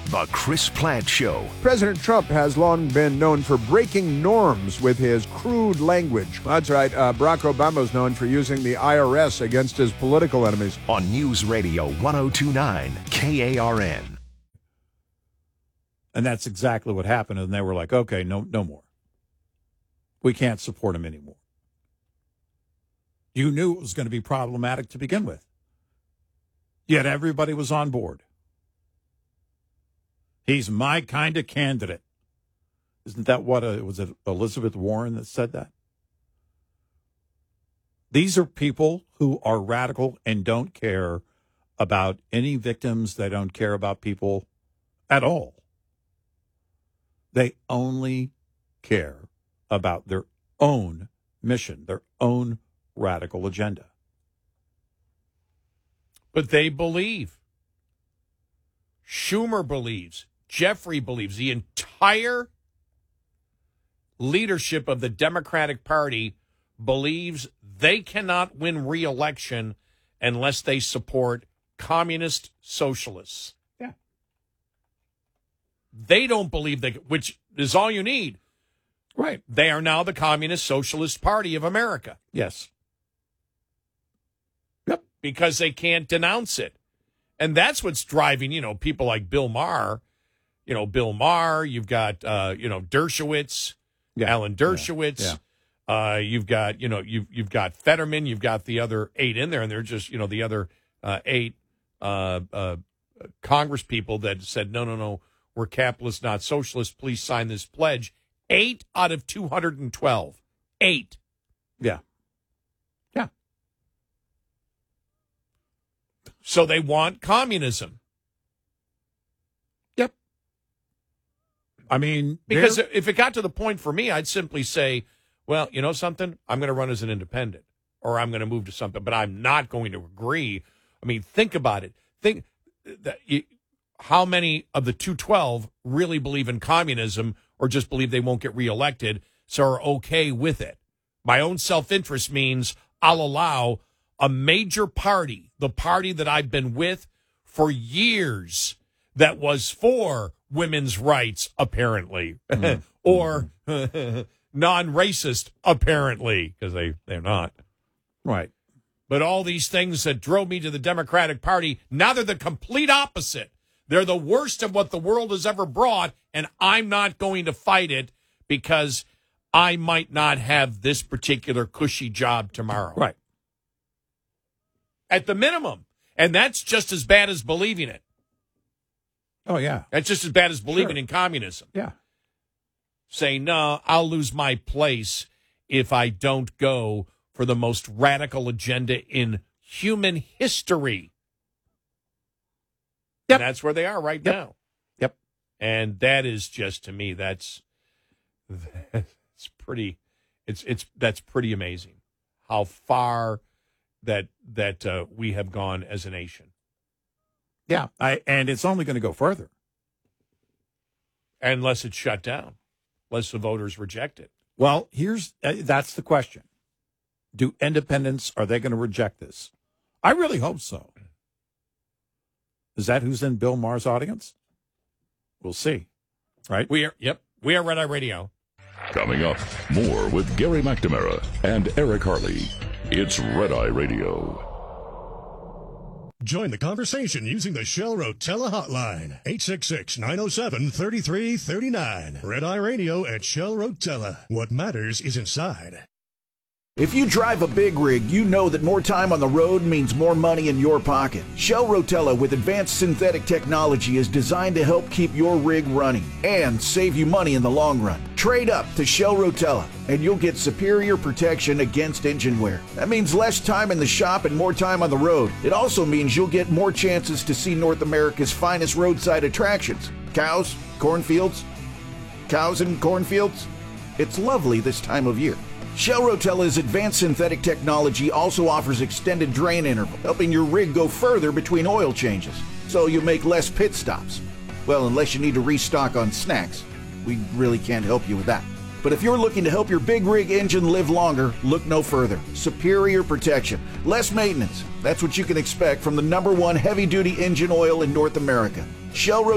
The Chris Plant Show. President Trump has long been known for breaking norms with his crude language. That's right. Barack Obama is known for using the IRS against his political enemies. On News Radio 102.9 KARN. And that's exactly what happened. And they were like, okay, no more. We can't support him anymore. You knew it was going to be problematic to begin with. Yet everybody was on board. He's my kind of candidate. Isn't that what, was it Elizabeth Warren that said that? These are people who are radical and don't care about any victims. They don't care about people at all. They only care about their own mission, their own radical agenda. But they believe. Schumer believes. Jeffrey believes. The entire leadership of the Democratic Party believes they cannot win re-election unless they support communist socialists. Yeah. They don't believe which is all you need. Right. They are now the Communist Socialist Party of America. Yes. Yep. Because they can't denounce it. And that's what's driving, people like Bill Maher. Bill Maher, you've got, Dershowitz, Alan Dershowitz. Yeah. You've got, you've got Fetterman. You've got the other 8 in there, and they're just, the other 8 Congress people that said, no, we're capitalists, not socialists. Please sign this pledge. 8 out of 212. 8. Yeah. Yeah. So they want communism. Yep. I mean, because if it got to the point for me, I'd simply say, well, you know something? I'm going to run as an independent, or I'm going to move to something, but I'm not going to agree. I mean, think about it. Think that how many of the 212 really believe in communism or just believe they won't get reelected, so are okay with it. My own self-interest means I'll allow a major party, the party that I've been with for years, that was for women's rights, apparently, or non-racist, apparently, because they're not. Right. But all these things that drove me to the Democratic Party, now they're the complete opposite. They're the worst of what the world has ever brought, and I'm not going to fight it because I might not have this particular cushy job tomorrow. Right. At the minimum. And that's just as bad as believing it. Oh, yeah. That's just as bad as believing in communism. Yeah. Say, no, I'll lose my place if I don't go for the most radical agenda in human history. Yep. And that's where they are right now. Yep. And that is just, to me, that's pretty amazing how far that we have gone as a nation. Yeah. And it's only going to go further. Unless it's shut down, unless the voters reject it. Well, that's the question. Do independents, are they going to reject this? I really hope so. Is that who's in Bill Maher's audience? We'll see. Right? We are Red Eye Radio. Coming up, more with Gary McNamara and Eric Harley. It's Red Eye Radio. Join the conversation using the Shell Rotella hotline, 866-907-3339. Red Eye Radio at Shell Rotella. What matters is inside. If you drive a big rig, you know that more time on the road means more money in your pocket. Shell Rotella with advanced synthetic technology is designed to help keep your rig running and save you money in the long run. Trade up to Shell Rotella and you'll get superior protection against engine wear. That means less time in the shop and more time on the road. It also means you'll get more chances to see North America's finest roadside attractions. Cows, cornfields, cows and cornfields. It's lovely this time of year. Shell Rotella's advanced synthetic technology also offers extended drain interval, helping your rig go further between oil changes, so you make less pit stops. Well, unless you need to restock on snacks. We really can't help you with that. But if you're looking to help your big rig engine live longer, look no further. Superior protection, less maintenance. That's what you can expect from the #1 heavy-duty engine oil in North America. Shell